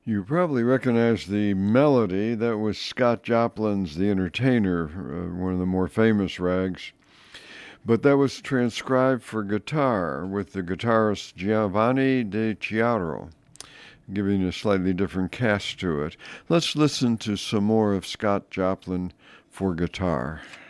You probably recognize the melody. That was Scott Joplin's The Entertainer, one of the more famous rags. But that was transcribed for guitar with the guitarist Giovanni De Chiaro, giving a slightly different cast to it. Let's listen to some more of Scott Joplin for guitar.